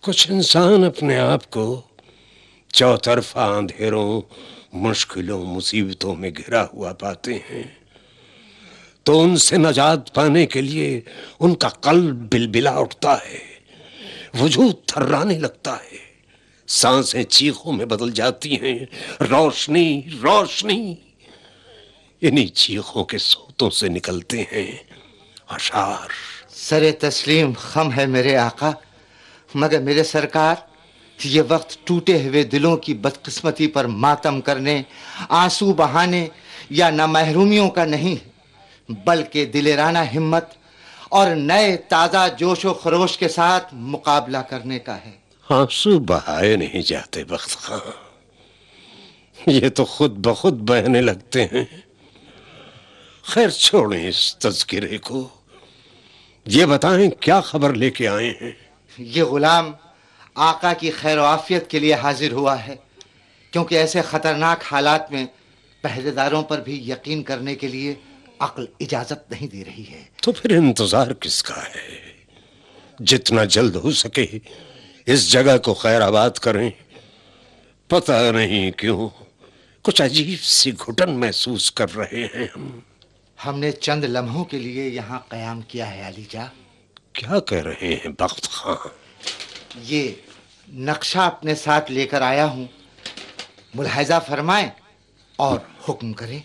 कुछ इंसान अपने आप को चौतरफा अंधेरों, मुश्किलों, मुसीबतों में घिरा हुआ पाते हैं तो उनसे नजात पाने के लिए उनका कल्ब बिलबिला उठता है, वजूद थर्राने लगता है, सांसें चीखों में बदल जाती हैं। रोशनी रोशनी, इन्हीं चीखों के सोतों से निकलते हैं अशार। सरे तस्लीम खम है मेरे आका, मगर मेरे सरकार, ये वक्त टूटे हुए दिलों की बदकिस्मती पर मातम करने, आंसू बहाने या नामहरूमियों का नहीं है, बल्कि दिलेराना हिम्मत और नए ताजा जोशो खरोश के साथ मुकाबला करने का है। आंसू बहाए नहीं जाते बख्त खां, ये तो खुद ब खुद बहने लगते हैं। खैर छोड़ें इस तज़किरे को, ये बताएं क्या खबर लेके आए हैं। ये गुलाम आका की खैर आफियत के लिए हाजिर हुआ है, क्योंकि ऐसे खतरनाक हालात में पहरेदारों पर भी यकीन करने के लिए अक्ल इजाजत नहीं दे रही है। तो फिर इंतजार किसका है? जितना जल्द हो सके इस जगह को खैराबाद करें। पता नहीं क्यों कुछ अजीब सी घुटन महसूस कर रहे हैं हमने चंद लम्हों के लिए यहाँ कयाम किया है अलीजा। क्या कह रहे हैं बख्त खां? ये नक्शा अपने साथ लेकर आया हूँ, मुलाहिजा फरमाएं और हुक्म करें।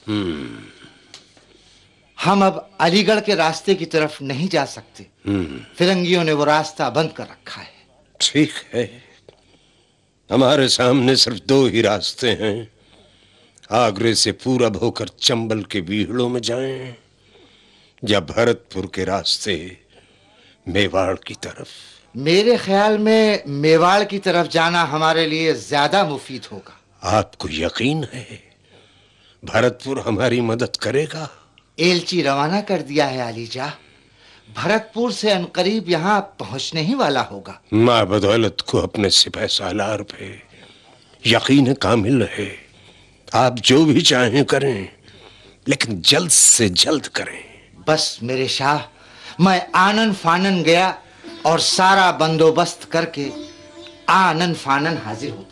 हम अब अलीगढ़ के रास्ते की तरफ नहीं जा सकते, फिरंगियों ने वो रास्ता बंद कर रखा है। ठीक है, हमारे सामने सिर्फ दो ही रास्ते हैं। आगरे से पूरब होकर चंबल के बीहड़ों में जाएं या भरतपुर के रास्ते मेवाड़ की तरफ। मेरे ख्याल में मेवाड़ की तरफ जाना हमारे लिए ज्यादा मुफीद होगा। आपको यकीन है भरतपुर हमारी मदद करेगा? एलची रवाना कर दिया है अलीजा, भरतपुर से अनकरीब यहाँ पहुंचने ही वाला होगा। मां बदौलत को अपने सिपह सालार पे यकीन कामिल है। आप जो भी चाहें करें, लेकिन जल्द से जल्द करें। बस मेरे शाह, मैं आनन फानन गया और सारा बंदोबस्त करके आनन फानन हाजिर होता।